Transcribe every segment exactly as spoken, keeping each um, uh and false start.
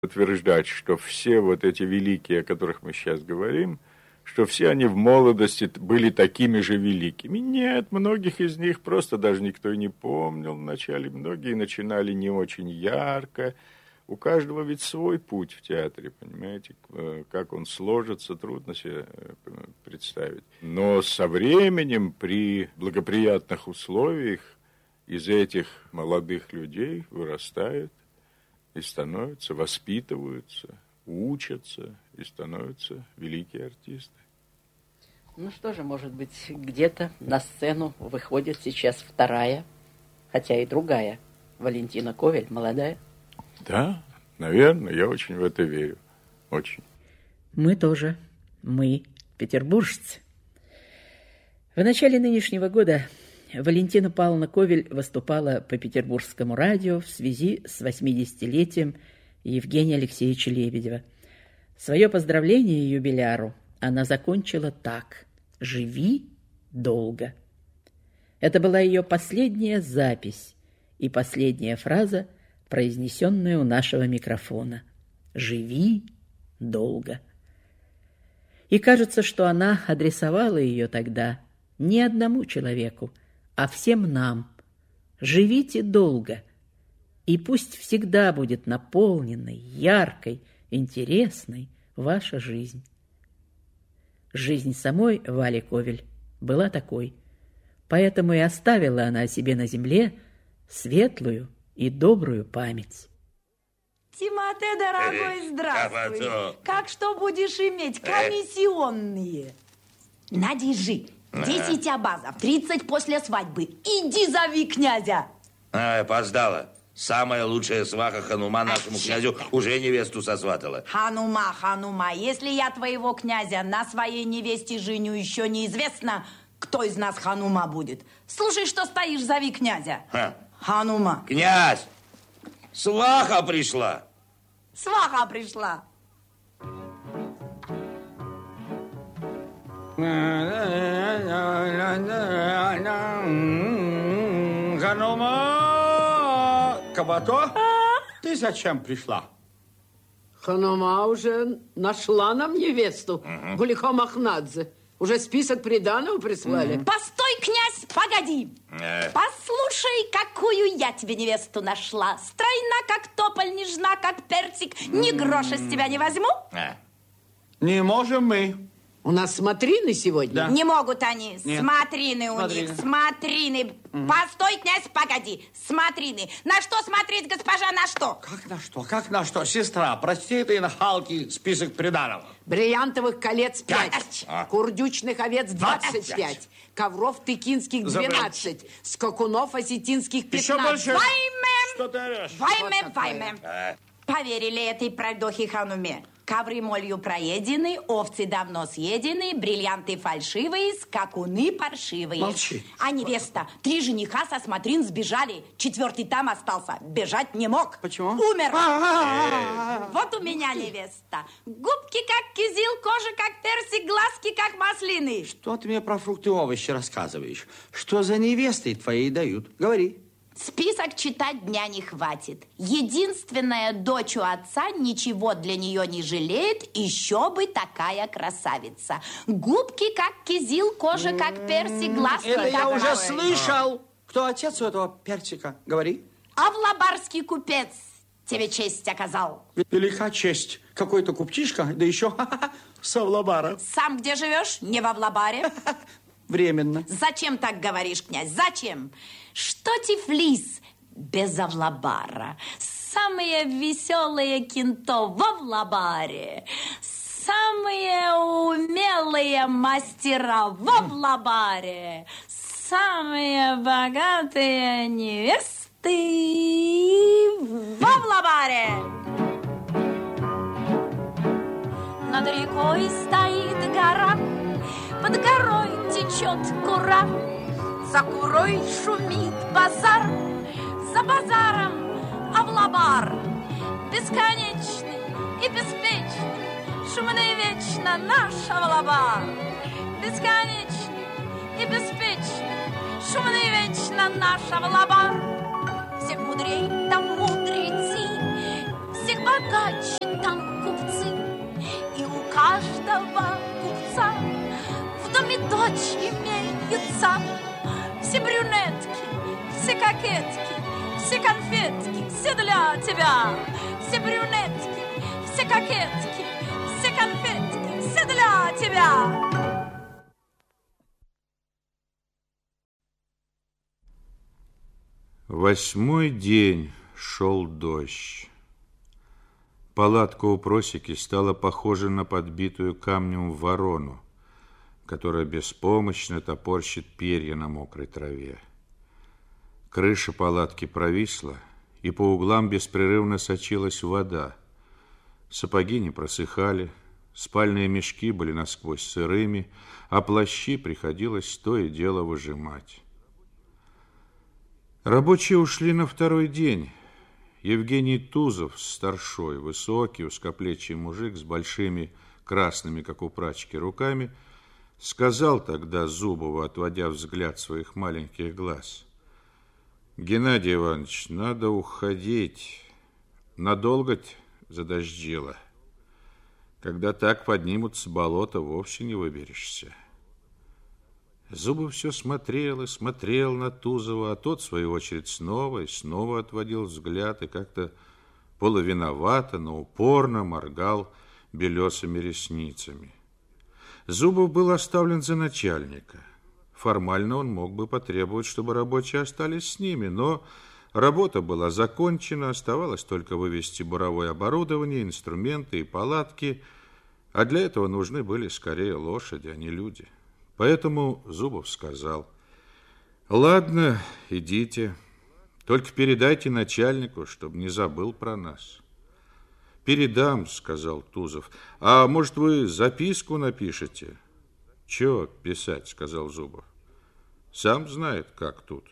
утверждать, что все вот эти великие, о которых мы сейчас говорим, что все они в молодости были такими же великими. Нет, многих из них просто даже никто и не помнил вначале. Многие начинали не очень ярко. У каждого ведь свой путь в театре, понимаете? Как он сложится, трудно себе представить. Но со временем, при благоприятных условиях, из этих молодых людей вырастают и становятся, воспитываются, учатся и становятся великие артисты. Ну что же, может быть, где-то на сцену выходит сейчас вторая, хотя и другая, Валентина Ковель, молодая. Да, наверное, я очень в это верю. Очень. Мы тоже. Мы петербуржцы. В начале нынешнего года Валентина Павловна Ковель выступала по петербургскому радио в связи с восьмидесятилетием Евгения Алексеевича Лебедева. Свое поздравление юбиляру она закончила так: «Живи долго». Это была ее последняя запись и последняя фраза, произнесенная у нашего микрофона. «Живи долго». И кажется, что она адресовала ее тогда не одному человеку, а всем нам. Живите долго, и пусть всегда будет наполненной, яркой, интересной ваша жизнь. Жизнь самой Вали Ковель была такой, поэтому и оставила она о себе на земле светлую и добрую память. Тимоте, дорогой, здравствуй. Как что будешь иметь? Комиссионные. На, держи. Десять абазов, тридцать после свадьбы. Иди зови князя. А, опоздала. Самая лучшая сваха Ханума нашему князю уже невесту сосватала. Ханума, Ханума, если я твоего князя на своей невесте женю, еще неизвестно, кто из нас Ханума будет. Слушай, что стоишь, зови князя. Ха. Ханума. Князь, сваха пришла. Сваха пришла. Ханума, Кабато, а? Ты зачем пришла? Ханума уже нашла нам невесту, угу. Гулико Махнадзе. Уже список приданого прислали. Угу. Постой, князь, погоди. Э. Послушай, какую я тебе невесту нашла. Стройна, как тополь, нежна, как персик. Ни гроша с тебя не возьму. Э. Не можем мы. У нас смотрины сегодня? Да. Не могут они. Нет. Смотрины у смотрины. них. Смотрины. Угу. Постой, князь, погоди. Смотрины. На что смотреть, госпожа, на что? Как на что? Как на что? Сестра, прости этой нахалки список приданого. Бриллиантовых колец пять. А? Курдючных овец двадцать пять. Ковров тыкинских двенадцать. Скакунов осетинских пятнадцать. Вайме! Что ты орешь? Вайме, вайме. А? Поверили этой пройдохе Хануме. Ковры молью проедены, овцы давно съедены, бриллианты фальшивые, скакуны паршивые. Молчи. А невеста, три жениха со смотрин сбежали, четвертый там остался, бежать не мог. Почему? Умер. Вот у меня невеста. Губки как кизил, кожа как персик, глазки как маслины. Что ты мне про фрукты и овощи рассказываешь? Что за невестой твоей дают? Говори. Список читать дня не хватит. Единственная дочь у отца ничего для нее не жалеет, еще бы такая красавица. Губки как кизил, кожа как персик, глазки Это как... я уже мой. слышал. Кто отец у этого персика? Говори. Авлабарский купец тебе честь оказал. Велика честь. Какой-то купчишка, да еще с Авлабара. Сам где живешь? Не в Авлабаре? Временно. Зачем так говоришь, князь? Зачем? Что Тифлис без Авлабара? Самые веселые кинто в Авлабаре. Самые умелые мастера в Авлабаре. Самые богатые невесты в Авлабаре. Над рекой стоит гора, под горой течет кура, за курой шумит базар, за базаром Авлабар. Бесконечный и беспечный, шумный вечно наш Авлабар. Бесконечный и беспечный, шумный вечно наш Авлабар. Всех мудрей там мудрецы, всех богаче там купцы, и у каждого купца в доме дочь имеется. Все брюнетки, все кокетки, все конфетки, все для тебя. Все брюнетки, все кокетки, все конфетки, все для тебя. Восьмой день шел дождь. Палатка у просеки стала похожа на подбитую камнем ворону, которая беспомощно топорщит перья на мокрой траве. Крыша палатки провисла, и по углам беспрерывно сочилась вода. Сапоги не просыхали, спальные мешки были насквозь сырыми, а плащи приходилось то и дело выжимать. Рабочие ушли на второй день. Евгений Тузов, старшой, высокий, узкоплечий мужик с большими красными, как у прачки, руками, сказал тогда Зубову, отводя взгляд своих маленьких глаз: «Геннадий Иванович, надо уходить. Надолго-ть задождило. Когда так поднимутся болота, вовсе не выберешься». Зубов все смотрел и смотрел на Тузова, а тот, в свою очередь, снова и снова отводил взгляд и как-то полувиновато, но упорно моргал белесыми ресницами. Зубов был оставлен за начальника. Формально он мог бы потребовать, чтобы рабочие остались с ними, но работа была закончена, оставалось только вывести буровое оборудование, инструменты и палатки, а для этого нужны были скорее лошади, а не люди. Поэтому Зубов сказал: «Ладно, идите, только передайте начальнику, чтобы не забыл про нас». «Передам», — сказал Тузов. «А может, вы записку напишете?» «Чего писать?» — сказал Зубов. «Сам знает, как тут».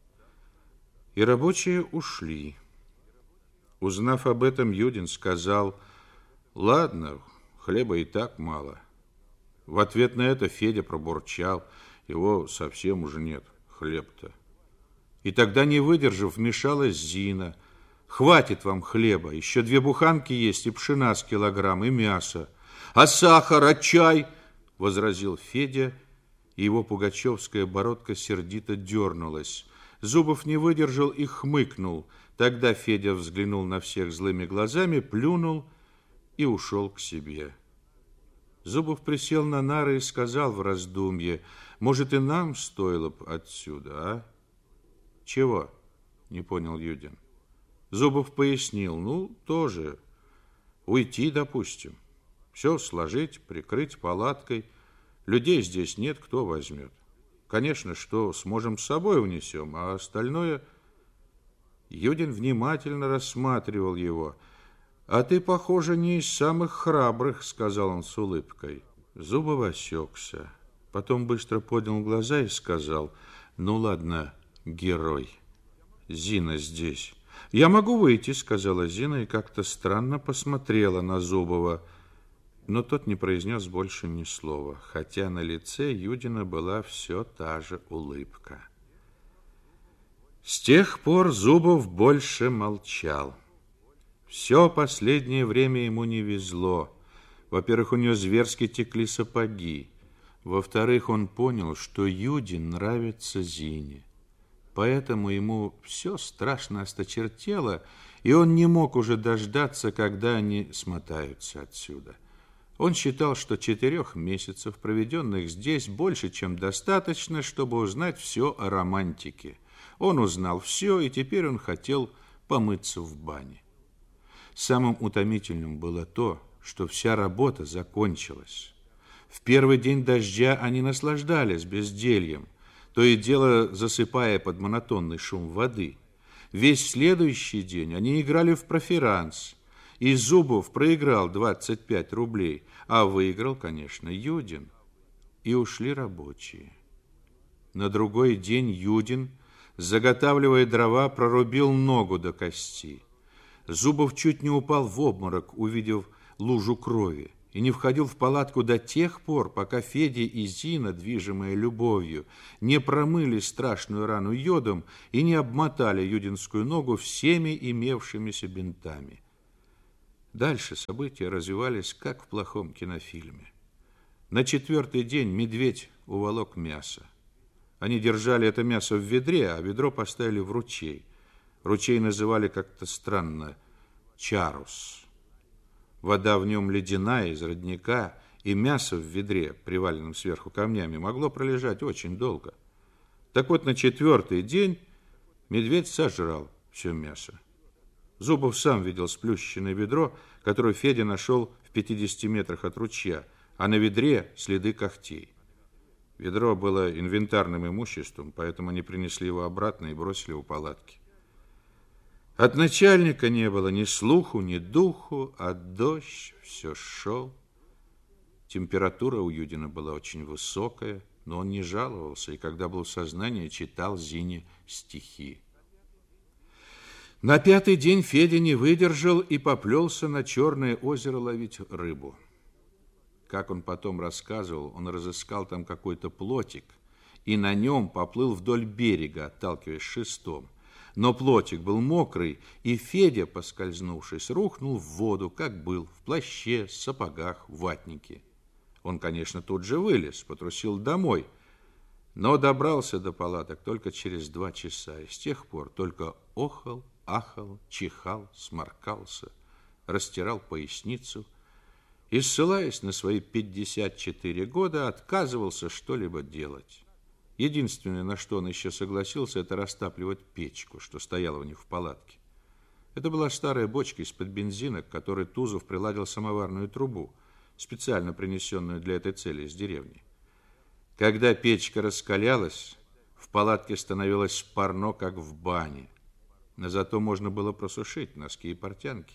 И рабочие ушли. Узнав об этом, Юдин сказал: «Ладно, хлеба и так мало». В ответ на это Федя пробурчал: «Его совсем уже нет, хлеб-то». И тогда, не выдержав, вмешалась Зина: «Хватит вам хлеба, еще две буханки есть, и пшена с килограмм, и мясо». «А сахар, а чай?» — возразил Федя, и его пугачевская бородка сердито дернулась. Зубов не выдержал и хмыкнул. Тогда Федя взглянул на всех злыми глазами, плюнул и ушел к себе. Зубов присел на нары и сказал в раздумье: «Может, и нам стоило бы отсюда, а?» «Чего?» — не понял Юдин. Зубов пояснил: «Ну, тоже. Уйти, допустим. Все сложить, прикрыть палаткой. Людей здесь нет, кто возьмет. Конечно, что сможем с собой унесем, а остальное...» Юдин внимательно рассматривал его. «А ты, похоже, не из самых храбрых», — сказал он с улыбкой. Зубов осекся. Потом быстро поднял глаза и сказал: «Ну ладно, герой. Зина здесь». «Я могу выйти», — сказала Зина и как-то странно посмотрела на Зубова. Но тот не произнес больше ни слова, хотя на лице Юдина была все та же улыбка. С тех пор Зубов больше молчал. Все последнее время ему не везло. Во-первых, у него зверски текли сапоги. Во-вторых, он понял, что Юдин нравится Зине. Поэтому ему все страшно осточертело, и он не мог уже дождаться, когда они смотаются отсюда. Он считал, что четырех месяцев, проведенных здесь, больше, чем достаточно, чтобы узнать все о романтике. Он узнал все, и теперь он хотел помыться в бане. Самым утомительным было то, что вся работа закончилась. В первый день дождя они наслаждались бездельем, то и дело засыпая под монотонный шум воды. Весь следующий день они играли в проферанс, и Зубов проиграл двадцать пять рублей, а выиграл, конечно, Юдин. И ушли рабочие. На другой день Юдин, заготавливая дрова, прорубил ногу до кости. Зубов чуть не упал в обморок, увидев лужу крови, и не входил в палатку до тех пор, пока Федя и Зина, движимые любовью, не промыли страшную рану йодом и не обмотали юдинскую ногу всеми имевшимися бинтами. Дальше события развивались, как в плохом кинофильме. На четвертый день медведь уволок мясо. Они держали это мясо в ведре, а ведро поставили в ручей. Ручей называли как-то странно Чарус. Вода в нем ледяная, из родника, и мясо в ведре, приваленном сверху камнями, могло пролежать очень долго. Так вот, на четвертый день медведь сожрал все мясо. Зубов сам видел сплющенное ведро, которое Федя нашел в пятидесяти метрах от ручья, а на ведре следы когтей. Ведро было инвентарным имуществом, поэтому они принесли его обратно и бросили у палатки. От начальника не было ни слуху, ни духу, а дождь все шел. Температура у Юдина была очень высокая, но он не жаловался, и когда был в сознании, читал Зине стихи. На пятый день Федя не выдержал и поплелся на Черное озеро ловить рыбу. Как он потом рассказывал, он разыскал там какой-то плотик и на нем поплыл вдоль берега, отталкиваясь шестом. Но плотик был мокрый, и Федя, поскользнувшись, рухнул в воду, как был, в плаще, сапогах, в ватнике. Он, конечно, тут же вылез, потрусил домой, но добрался до палаток только через два часа, и с тех пор только охал, ахал, чихал, сморкался, растирал поясницу и, ссылаясь на свои пятьдесят четыре года, отказывался что-либо делать. Единственное, на что он еще согласился, это растапливать печку, что стояла у них в палатке. Это была старая бочка из-под бензина, к которой Тузов приладил самоварную трубу, специально принесенную для этой цели из деревни. Когда печка раскалялась, в палатке становилось парно, как в бане. Но зато можно было просушить носки и портянки.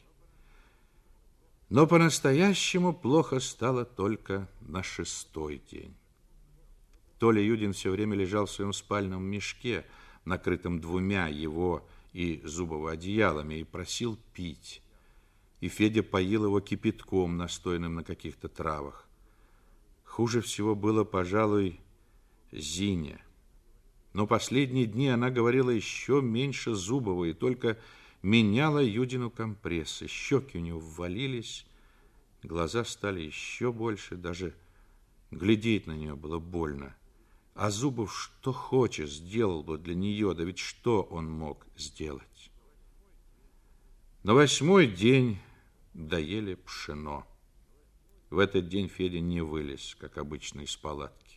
Но по-настоящему плохо стало только на шестой день. Толя Юдин все время лежал в своем спальном мешке, накрытом двумя его и Зубова одеялами, и просил пить. И Федя поил его кипятком, настойным на каких-то травах. Хуже всего было, пожалуй, Зине. Но последние дни она говорила еще меньше Зубова и только меняла Юдину компрессы. Щеки у него ввалились, глаза стали еще больше, даже глядеть на нее было больно. А Зубов что хочешь сделал бы для нее, да ведь что он мог сделать? На восьмой день доели пшено. В этот день Федя не вылез, как обычно, из палатки.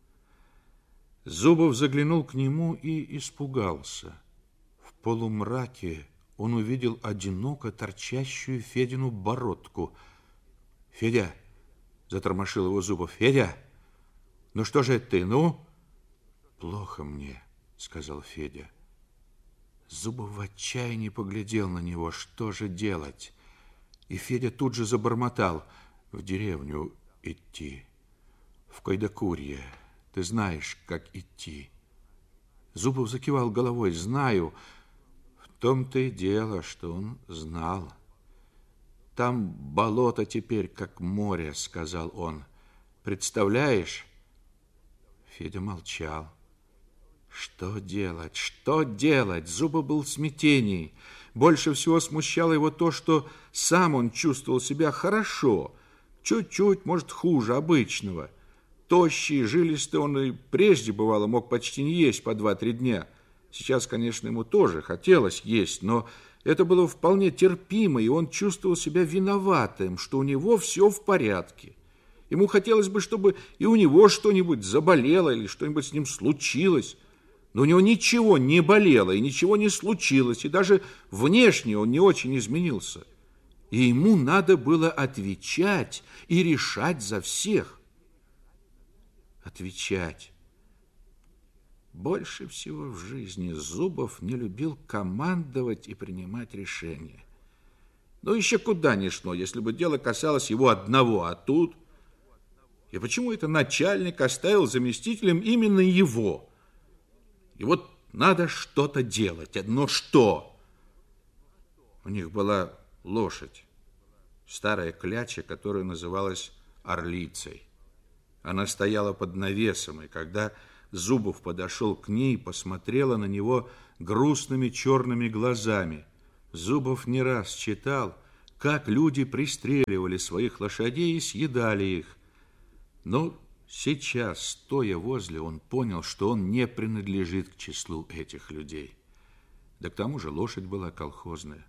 Зубов заглянул к нему и испугался. В полумраке он увидел одиноко торчащую Федину бородку. «Федя!» — затормошил его Зубов. «Федя! Ну что же это ты, ну?» «Плохо мне», — сказал Федя. Зубов в отчаянии поглядел на него. Что же делать? И Федя тут же забормотал: «В деревню идти, в Кайдакурье. Ты знаешь, как идти». Зубов закивал головой. «Знаю». В том-то и дело, что он знал. «Там болото теперь, как море», — сказал он. «Представляешь?» Федя молчал. Что делать? Что делать? Зубов был в смятении. Больше всего смущало его то, что сам он чувствовал себя хорошо, чуть-чуть, может, хуже обычного. Тощий, жилистый он и прежде, бывало, мог почти не есть по два-три дня. Сейчас, конечно, ему тоже хотелось есть, но это было вполне терпимо, и он чувствовал себя виноватым, что у него все в порядке. Ему хотелось бы, чтобы и у него что-нибудь заболело или что-нибудь с ним случилось. Но у него ничего не болело и ничего не случилось, и даже внешне он не очень изменился. И ему надо было отвечать и решать за всех. Отвечать. Больше всего в жизни Зубов не любил командовать и принимать решения. Ну, еще куда ни шло, если бы дело касалось его одного, а тут... И почему это начальник оставил заместителем именно его? И вот надо что-то делать. Но что? У них была лошадь, старая кляча, которая называлась Орлицей. Она стояла под навесом, и когда Зубов подошел к ней, посмотрела на него грустными черными глазами. Зубов не раз читал, как люди пристреливали своих лошадей и съедали их. Но сейчас, стоя возле, он понял, что он не принадлежит к числу этих людей. Да к тому же лошадь была колхозная.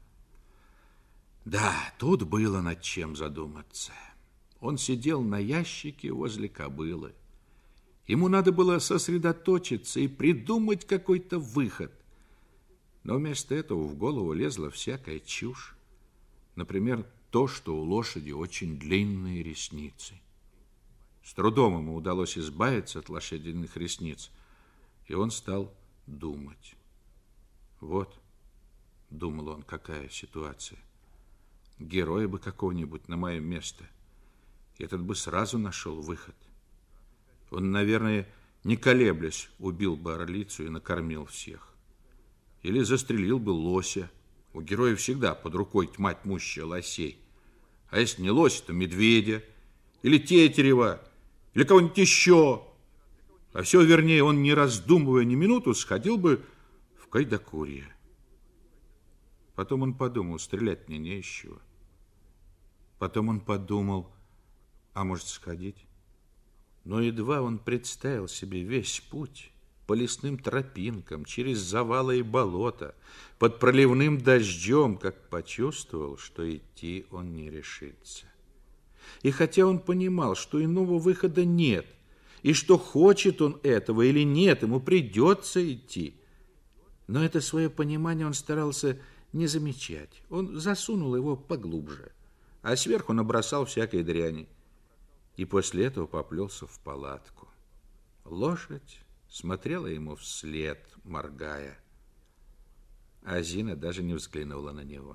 Да, тут было над чем задуматься. Он сидел на ящике возле кобылы. Ему надо было сосредоточиться и придумать какой-то выход. Но вместо этого в голову лезла всякая чушь. Например, то, что у лошади очень длинные ресницы. С трудом ему удалось избавиться от лошадиных ресниц, и он стал думать. Вот, думал он, какая ситуация. Героя бы какого-нибудь на мое место. Этот бы сразу нашел выход. Он, наверное, не колеблясь, убил бы орлицу и накормил всех. Или застрелил бы лося. У героя всегда под рукой тьма тьмущая лосей. А если не лося, то медведя, или тетерева, или кого-нибудь еще. А все вернее, он, не раздумывая ни минуту, сходил бы в кайдакурье. Потом он подумал, стрелять мне не из чего. Потом он подумал, а может сходить? Но едва он представил себе весь путь по лесным тропинкам, через завалы и болота, под проливным дождем, как почувствовал, что идти он не решится. И хотя он понимал, что иного выхода нет, и что хочет он этого или нет, ему придется идти, но это свое понимание он старался не замечать. Он засунул его поглубже, а сверху набросал всякой дряни. И после этого поплелся в палатку. Лошадь смотрела ему вслед, моргая. А Зина даже не взглянула на него.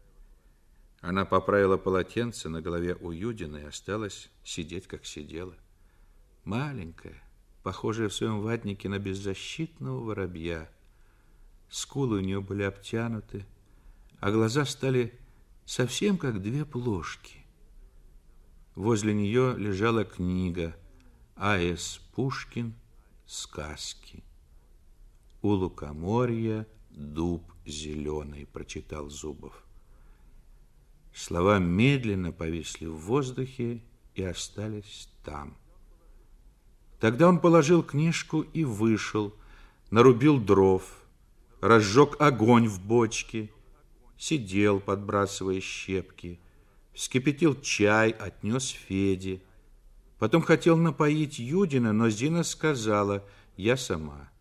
Она поправила полотенце на голове у Юдина и осталась сидеть, как сидела. Маленькая, похожая в своем ватнике на беззащитного воробья. Скулы у нее были обтянуты, а глаза стали совсем как две плошки. Возле нее лежала книга А С Пушкин «Сказки». «У лукоморья дуб зеленый», прочитал Зубов. Слова медленно повисли в воздухе и остались там. Тогда он положил книжку и вышел, нарубил дров, разжег огонь в бочке, сидел, подбрасывая щепки, вскипятил чай, отнес Феде. Потом хотел напоить Юдина, но Зина сказала: «Я сама».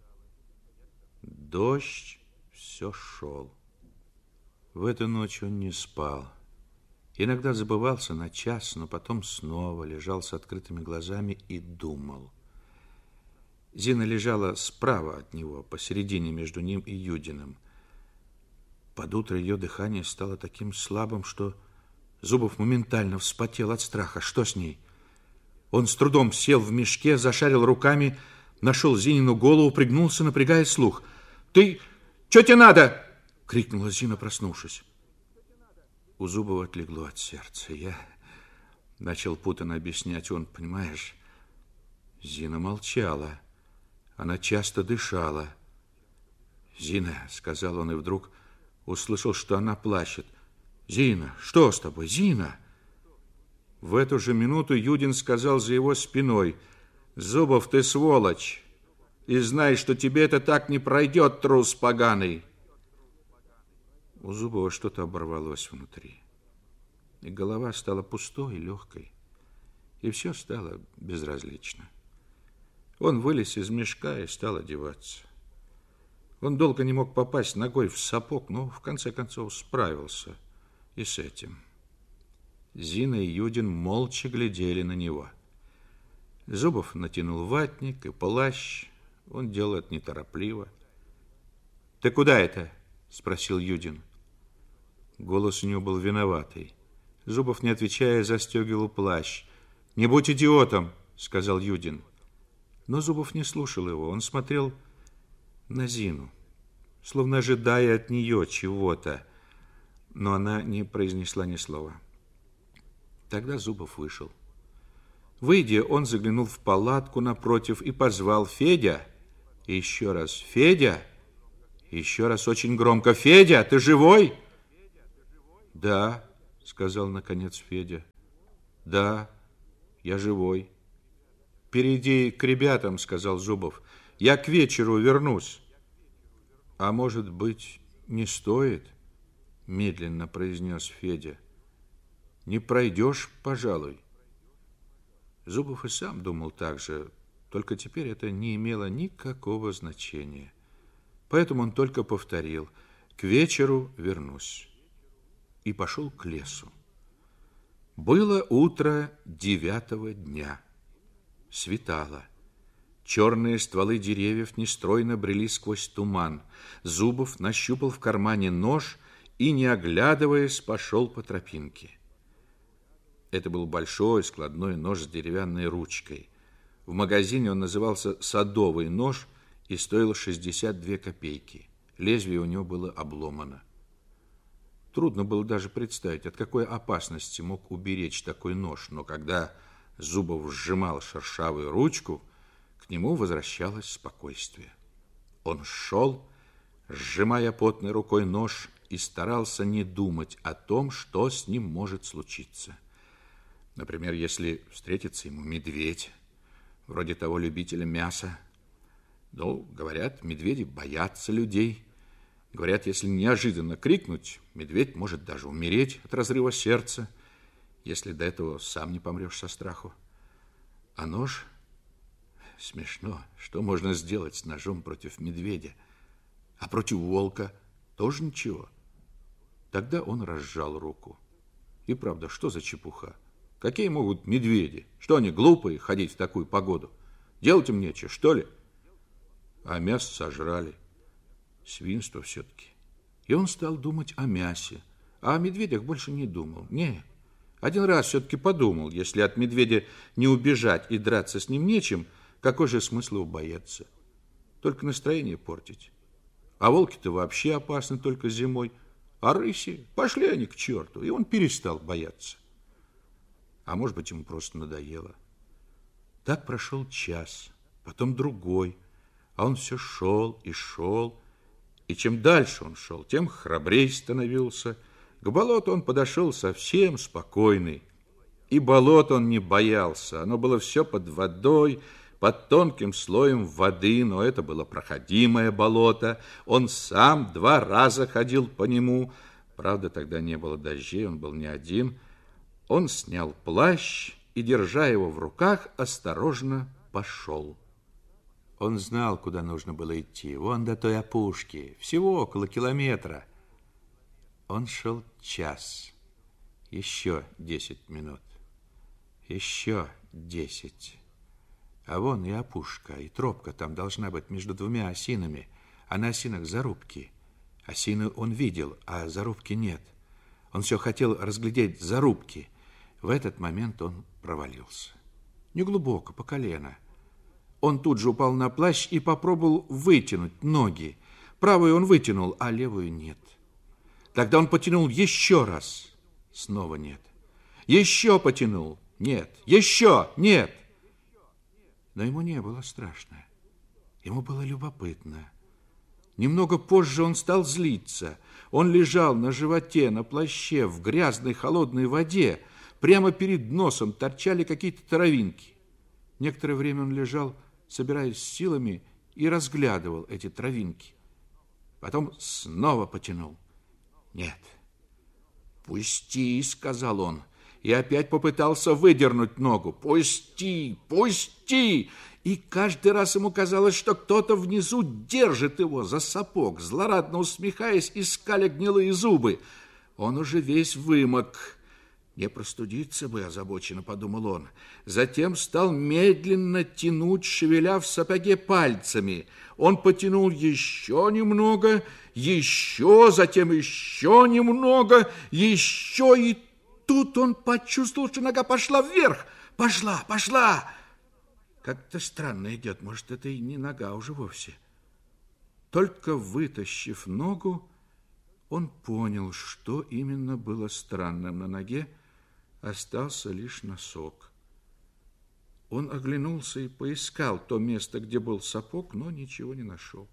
Дождь все шел. В эту ночь он не спал. Иногда забывался на час, но потом снова лежал с открытыми глазами и думал. Зина лежала справа от него, посередине между ним и Юдиным. Под утро ее дыхание стало таким слабым, что Зубов моментально вспотел от страха. Что с ней? Он с трудом сел в мешке, зашарил руками, нашел Зинину голову, пригнулся, напрягая слух. «Ты... Что тебе надо?» — крикнула Зина, проснувшись. У Зубова отлегло от сердца. Я начал путанно объяснять. Он, понимаешь, Зина молчала. Она часто дышала. «Зина», — сказал он, и вдруг услышал, что она плачет. «Зина, что с тобой, Зина?» В эту же минуту Юдин сказал за его спиной: «Зубов, ты сволочь, и знай, что тебе это так не пройдет, трус поганый». У Зубова что-то оборвалось внутри, и голова стала пустой и легкой, и все стало безразлично. Он вылез из мешка и стал одеваться. Он долго не мог попасть ногой в сапог, но в конце концов справился и с этим. Зина и Юдин молча глядели на него. Зубов натянул ватник и плащ. Он делал это неторопливо. «Ты куда это?» — спросил Юдин. Голос у него был виноватый. Зубов, не отвечая, застегивал плащ. «Не будь идиотом!» — сказал Юдин. Но Зубов не слушал его. Он смотрел на Зину, словно ожидая от нее чего-то, но она не произнесла ни слова. Тогда Зубов вышел. Выйдя, он заглянул в палатку напротив и позвал: «Федя!» И еще раз: «Федя!» И еще раз очень громко: «Федя, ты живой?» «Да», — сказал наконец Федя. Да, я живой. Перейди к ребятам, сказал Зубов. Я к вечеру вернусь. А может быть, не стоит? Медленно произнес Федя. Не пройдешь, пожалуй. Зубов и сам думал так же, только теперь это не имело никакого значения. Поэтому он только повторил: к вечеру вернусь. И пошел к лесу. Было утро девятого дня. Светало. Черные стволы деревьев нестройно брели сквозь туман. Зубов нащупал в кармане нож и, не оглядываясь, пошел по тропинке. Это был большой складной нож с деревянной ручкой. В магазине он назывался «Садовый нож» и стоил шестьдесят две копейки. Лезвие у него было обломано. Трудно было даже представить, от какой опасности мог уберечь такой нож, но когда Зубов сжимал шершавую ручку, к нему возвращалось спокойствие. Он шел, сжимая потной рукой нож, и старался не думать о том, что с ним может случиться. Например, если встретится ему медведь, вроде того любителя мяса. Ну, говорят, медведи боятся людей. Говорят, если неожиданно крикнуть, медведь может даже умереть от разрыва сердца, если до этого сам не помрешь со страху. А нож... Смешно, что можно сделать с ножом против медведя? А против волка тоже ничего. Тогда он разжал руку. И правда, что за чепуха? Какие могут медведи? Что они, глупые, ходить в такую погоду? Делать им нечего, что ли? А мясо сожрали. Свинство все-таки. И он стал думать о мясе. А о медведях больше не думал. Не. Один раз все-таки подумал, если от медведя не убежать и драться с ним нечем, какой же смысл его бояться? Только настроение портить. А волки-то вообще опасны только зимой. А рыси, пошли они к черту. И он перестал бояться. А может быть, ему просто надоело. Так прошел час, потом другой. А он все шел и шел. И чем дальше он шел, тем храбрей становился. К болоту он подошел совсем спокойный. И болот он не боялся. Оно было все под водой, под тонким слоем воды, но это было проходимое болото. Он сам два раза ходил по нему. Правда, тогда не было дождей, он был не один. Он снял плащ и, держа его в руках, осторожно пошел. Он знал, куда нужно было идти, вон до той опушки, всего около километра. Он шел час, еще десять минут, еще десять. А вон и опушка, и тропка там должна быть между двумя осинами, а на осинах зарубки. Осины он видел, а зарубки нет. Он все хотел разглядеть зарубки. В этот момент он провалился. Неглубоко, по колено. Он тут же упал на плащ и попробовал вытянуть ноги. Правую он вытянул, а левую нет. Тогда он потянул еще раз. Снова нет. Еще потянул. Нет. Еще нет. Но ему не было страшно. Ему было любопытно. Немного позже он стал злиться. Он лежал на животе, на плаще, в грязной холодной воде. Прямо перед носом торчали какие-то травинки. Некоторое время он лежал, собираясь силами, и разглядывал эти травинки. Потом снова потянул. Нет. «Пусти», — сказал он, и опять попытался выдернуть ногу. «Пусти, пусти!» И каждый раз ему казалось, что кто-то внизу держит его за сапог, злорадно усмехаясь и скаля гнилые зубы. Он уже весь вымок. Не простудиться бы, озабоченно подумал он. Затем стал медленно тянуть, шевеля в сапоге пальцами. Он потянул еще немного, еще, затем еще немного, еще, и тут он почувствовал, что нога пошла вверх. Пошла, пошла. Как-то странно идет, может, это и не нога уже вовсе. Только вытащив ногу, он понял, что именно было странным на ноге. Остался лишь носок. Он оглянулся и поискал то место, где был сапог, но ничего не нашел.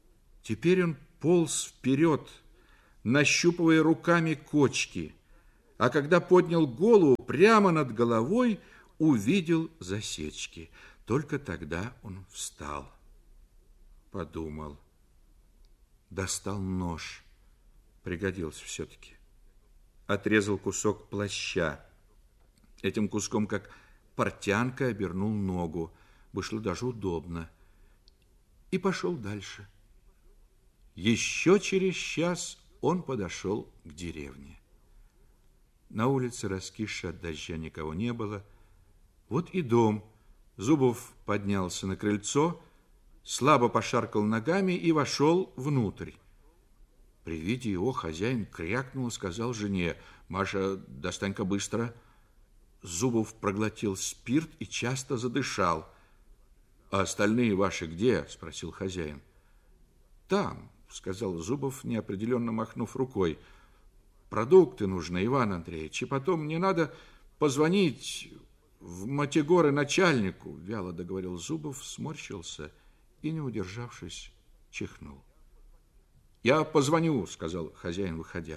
Теперь он полз вперед, нащупывая руками кочки. а когда поднял голову, прямо над головой увидел засечки. Только тогда он встал, подумал, достал нож, пригодился все-таки, отрезал кусок плаща. Этим куском, как портянка, обернул ногу, вышло даже удобно, и пошел дальше. Еще через час он подошел к деревне. На улице, раскисшей от дождя, никого не было. Вот и дом. Зубов поднялся на крыльцо, слабо пошаркал ногами и вошел внутрь. При виде его хозяин крякнул и сказал жене: «Маша, достань-ка быстро». Зубов проглотил спирт и часто задышал. «А остальные ваши где?» – спросил хозяин. «Там», – сказал Зубов, неопределенно махнув рукой. «Продукты нужны, Иван Андреевич, и потом мне надо позвонить в Матигоры начальнику», – вяло договорил Зубов, сморщился и, не удержавшись, чихнул. «Я позвоню», – сказал хозяин, выходя.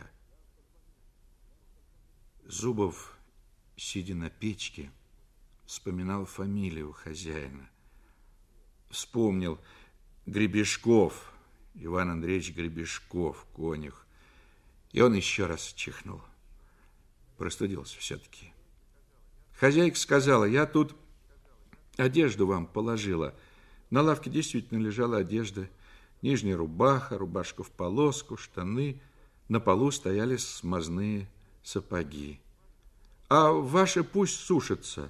Зубов, сидя на печке, вспоминал фамилию хозяина. Вспомнил: Гребешков, Иван Андреевич Гребешков, конюх. И он еще раз чихнул. Простудился все-таки. Хозяйка сказала: «Я тут одежду вам положила». На лавке действительно лежала одежда. Нижняя рубаха, рубашка в полоску, штаны. На полу стояли смазные сапоги. «А ваши пусть сушатся».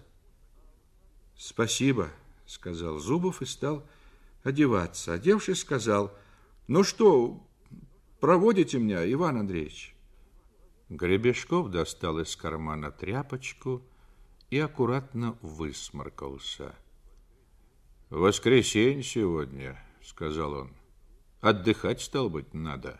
«Спасибо», — сказал Зубов и стал одеваться. Одевшись, сказал: «Ну что, проводите меня, Иван Андреевич?» Гребешков достал из кармана тряпочку и аккуратно высморкался. «Воскресенье сегодня», — сказал он. «Отдыхать, стало быть, надо».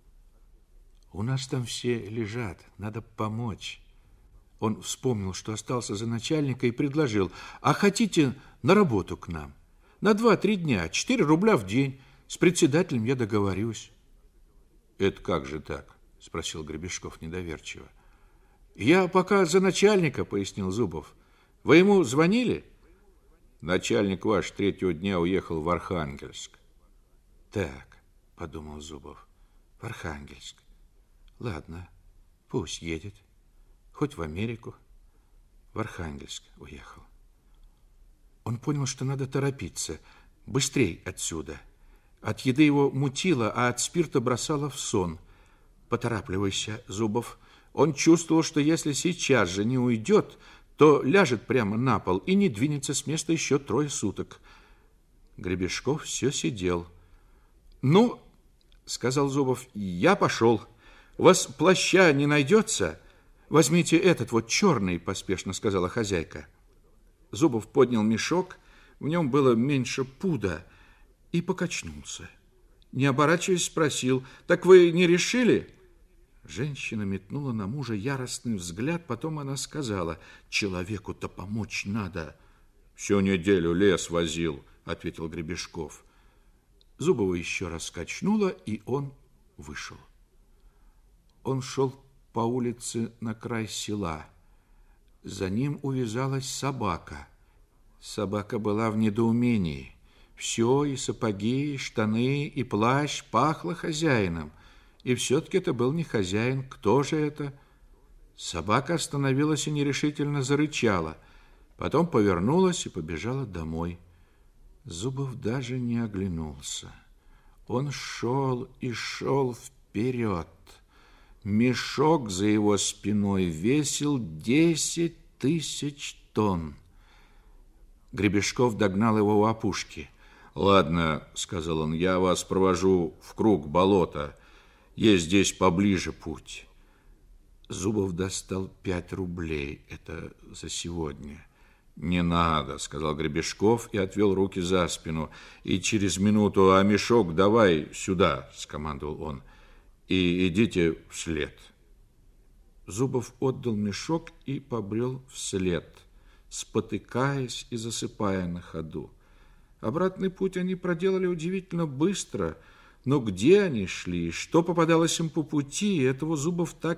«У нас там все лежат, надо помочь». Он вспомнил, что остался за начальника, и предложил: «А хотите на работу к нам? На два-три дня, четыре рубля в день. С председателем я договорюсь». «Это как же так?» – спросил Гребешков недоверчиво. «Я пока за начальника», – пояснил Зубов. «Вы ему звонили?» «Начальник ваш третьего дня уехал в Архангельск». «Так», – подумал Зубов, – «в Архангельск. Ладно, пусть едет. Хоть в Америку». В Архангельск уехал. Он понял, что надо торопиться, быстрей отсюда. От еды его мутило, а от спирта бросало в сон. «Поторапливайся, Зубов». Он чувствовал, что если сейчас же не уйдет, то ляжет прямо на пол и не двинется с места еще трое суток. Гребешков все сидел. «Ну, — сказал Зубов, — я пошел. У вас плаща не найдется? Возьмите этот вот черный, — поспешно сказала хозяйка. Зубов поднял мешок, в нем было меньше пуда, и покачнулся. Не оборачиваясь, спросил: «Так вы не решили?» Женщина метнула на мужа яростный взгляд, потом она сказала: «Человеку-то помочь надо». «Всю неделю лес возил», — ответил Гребешков. Зубова еще раз качнуло, и он вышел. Он шел по улице на край села. За ним увязалась собака. Собака была в недоумении. Все, и сапоги, и штаны, и плащ, пахло хозяином. И все-таки это был не хозяин. Кто же это? Собака остановилась и нерешительно зарычала. Потом повернулась и побежала домой. Зубов даже не оглянулся. Он шел и шел вперед. Мешок за его спиной весил десять тысяч тонн. Гребешков догнал его у опушки. «Ладно, — сказал он, — я вас провожу в круг болота. Есть здесь поближе путь». Зубов достал пять рублей. Это за сегодня. «Не надо, — сказал Гребешков и отвел руки за спину. И через минуту: «А мешок давай сюда, — скомандовал он, — и идите вслед». Зубов отдал мешок и побрел вслед, спотыкаясь и засыпая на ходу. Обратный путь они проделали удивительно быстро, но где они шли, что попадалось им по пути, этого Зубов так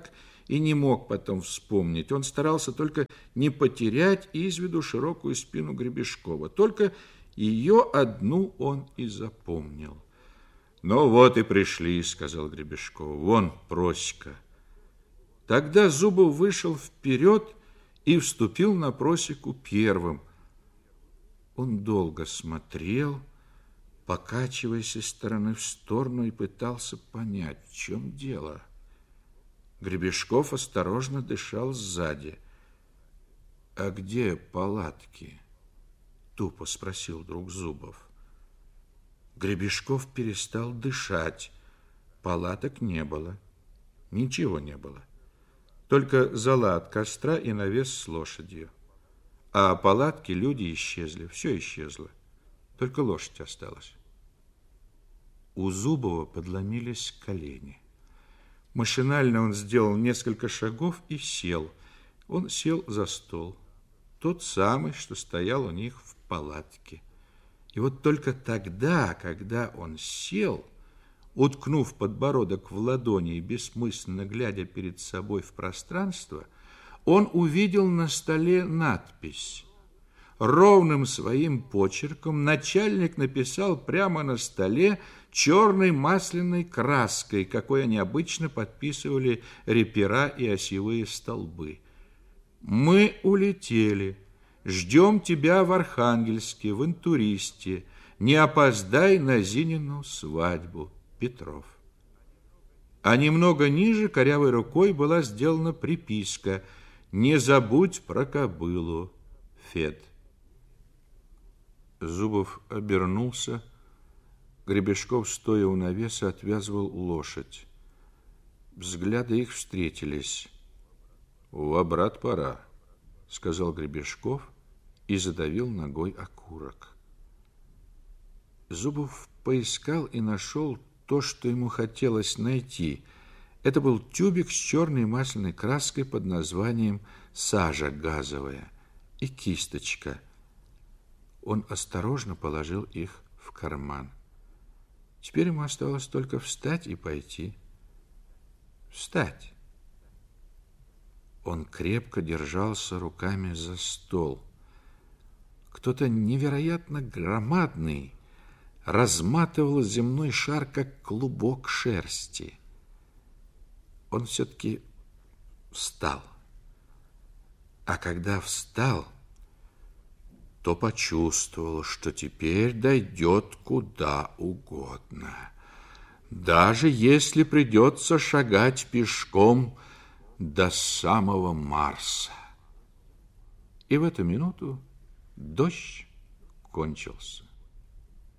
и не мог потом вспомнить. Он старался только не потерять из виду широкую спину Гребешкова. Только ее одну он и запомнил. «Ну вот и пришли», — сказал Гребешков. «Вон просека». Тогда Зубов вышел вперед и вступил на просеку первым. Он долго смотрел, покачиваясь из стороны в сторону, и пытался понять, в чем дело. Гребешков осторожно дышал сзади. «А где палатки?» — тупо спросил вдруг Зубов. Гребешков перестал дышать. Палаток не было. Ничего не было. Только зола от костра и навес с лошадью. А палатки, люди исчезли. Все исчезло. Только лошадь осталась. У Зубова подломились колени. Машинально он сделал несколько шагов и сел. Он сел за стол. Тот самый, что стоял у них в палатке. И вот только тогда, когда он сел, уткнув подбородок в ладони и бессмысленно глядя перед собой в пространство, он увидел на столе надпись. Ровным своим почерком начальник написал прямо на столе черной масляной краской, какой они обычно подписывали репера и осевые столбы. «Мы улетели. Ждем тебя в Архангельске, в интуристе. Не опоздай на Зинину свадьбу. Петров». А немного ниже корявой рукой была сделана приписка: «Не забудь про кобылу. Фед». Зубов обернулся. Гребешков, стоя у навеса, отвязывал лошадь. Взгляды их встретились. «В обрат пора», — сказал Гребешков и задавил ногой окурок. Зубов поискал и нашел то, что ему хотелось найти. Это был тюбик с черной масляной краской под названием «Сажа газовая» и кисточка. Он осторожно положил их в карман. Теперь ему осталось только встать и пойти. Встать. Он крепко держался руками за стол. Кто-то невероятно громадный разматывал земной шар, как клубок шерсти. Он все-таки встал. А когда встал, то почувствовал, что теперь дойдет куда угодно. Даже если придется шагать пешком до самого Марса. И в эту минуту дождь кончился.